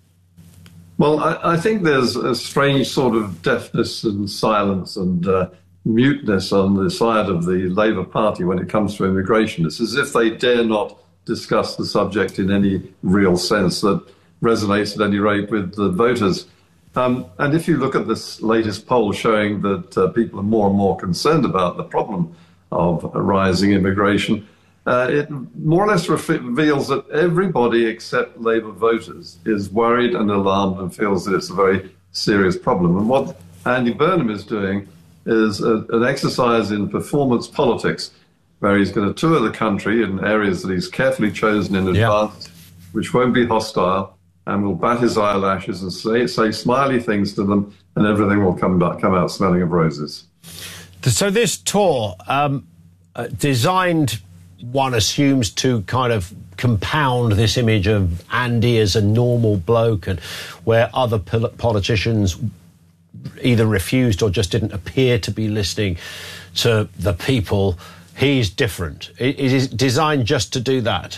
Well, I think there's a strange sort of deafness and silence and muteness on the side of the Labour Party when it comes to immigration. It's as if they dare not discuss the subject in any real sense that resonates at any rate with the voters. And if you look at this latest poll showing that people are more and more concerned about the problem of rising immigration, it more or less reveals that everybody except Labour voters is worried and alarmed and feels that it's a very serious problem. And what Andy Burnham is doing is an exercise in performance politics, where he's going to tour the country in areas that he's carefully chosen in advance, which won't be hostile, and will bat his eyelashes and say smiley things to them, and everything will come out smelling of roses. So this tour, designed, one assumes, to kind of compound this image of Andy as a normal bloke, and where other politicians either refused or just didn't appear to be listening to the people, he's different. Is it designed just to do that?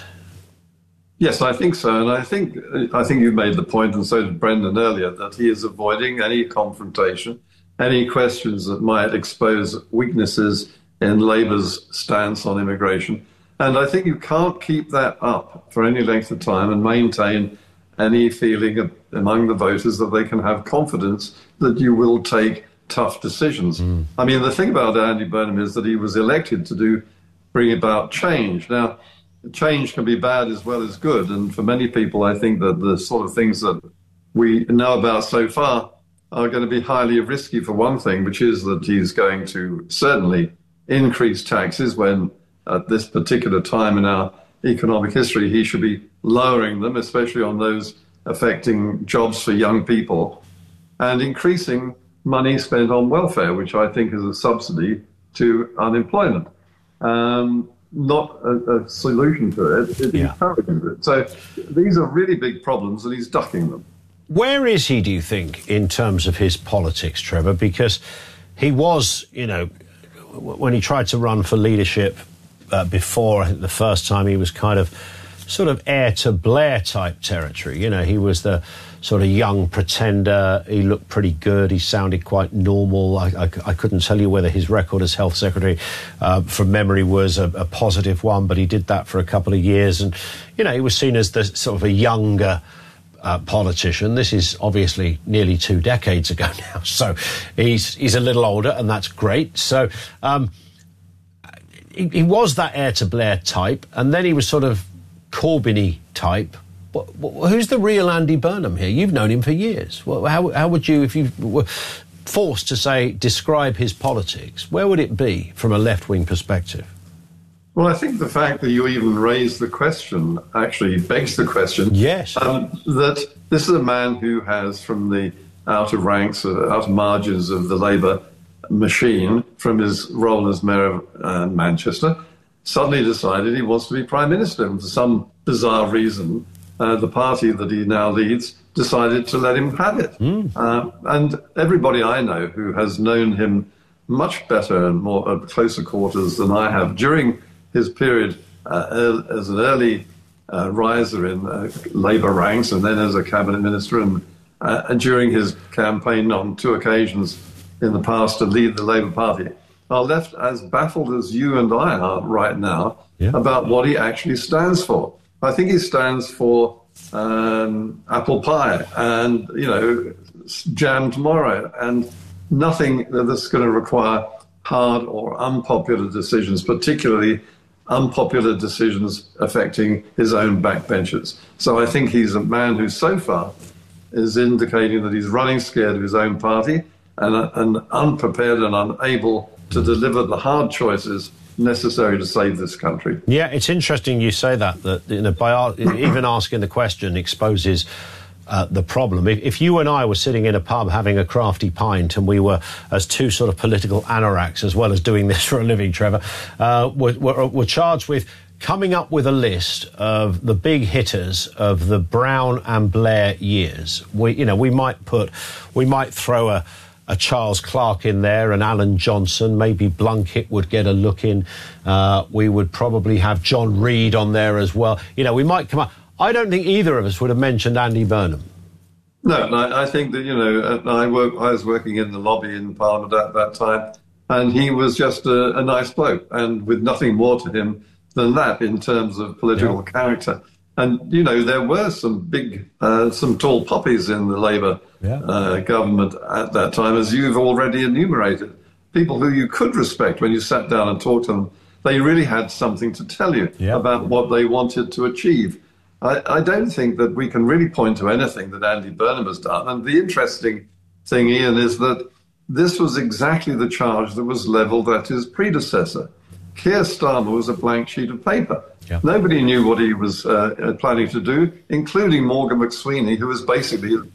Yes, I think so. And I think you've made the point, and so did Brendan earlier, that he is avoiding any confrontation, any questions that might expose weaknesses in Labour's stance on immigration. And I think you can't keep that up for any length of time and maintain any feeling among the voters that they can have confidence that you will take tough decisions. I mean, the thing about Andy Burnham is that he was elected to bring about change. Now, change can be bad as well as good, and for many people, I think that the sort of things that we know about so far are going to be highly risky for one thing, which is that he's going to certainly increase taxes when, at this particular time in our economic history, he should be lowering them, especially on those affecting jobs for young people, and increasing money spent on welfare, which I think is a subsidy to unemployment. Not a solution to it, it encourages it. So these are really big problems, and he's ducking them. Where is he, do you think, in terms of his politics, Trevor? Because he was, when he tried to run for leadership before, I think the first time, he was kind of sort of heir to Blair type territory. He was the sort of young pretender. He looked pretty good. He sounded quite normal. I couldn't tell you whether his record as health secretary from memory was a positive one, but he did that for a couple of years. And, he was seen as the sort of a younger politician. This is obviously nearly 2 decades ago now. So he's a little older, and that's great. So he was that heir to Blair type, and then he was sort of Corbyn-y type. Who's the real Andy Burnham here? You've known him for years. How would you, if you were forced to say, describe his politics, where would it be from a left-wing perspective? Well, I think the fact that you even raised the question actually begs the question. Yes. That this is a man who has, from the outer ranks, outer margins of the Labour machine, from his role as mayor of Manchester, suddenly decided he wants to be Prime Minister. And for some bizarre reason, the party that he now leads decided to let him have it. And everybody I know who has known him much better and more at closer quarters than I have during his period as an early riser in Labour ranks and then as a cabinet minister and during his campaign on 2 occasions in the past to lead the Labour Party, are left as baffled as you and I are right now about what he actually stands for. I think he stands for apple pie and, jam tomorrow, and nothing that's going to require hard or unpopular decisions, particularly unpopular decisions affecting his own backbenchers. So I think he's a man who so far is indicating that he's running scared of his own party and unprepared and unable to deliver the hard choices necessary to save this country. Yeah, it's interesting you say that even asking the question exposes the problem. If you and I were sitting in a pub having a crafty pint and we were, as two sort of political anoraks, as well as doing this for a living, Trevor, were charged with coming up with a list of the big hitters of the Brown and Blair years, we might throw a Charles Clarke in there, and Alan Johnson, maybe Blunkett would get a look in. We would probably have John Reid on there as well. We might come up. I don't think either of us would have mentioned Andy Burnham. No, I think that, I was working in the lobby in Parliament at that time, and he was just a nice bloke, and with nothing more to him than that in terms of political character. And, there were some some tall poppies in the Labour government at that time, as you've already enumerated. People who you could respect when you sat down and talked to them. They really had something to tell you about what they wanted to achieve. I don't think that we can really point to anything that Andy Burnham has done. And the interesting thing, Ian, is that this was exactly the charge that was levelled at his predecessor. Keir Starmer was a blank sheet of paper. Yeah. Nobody knew what he was planning to do, including Morgan McSweeney, who was basically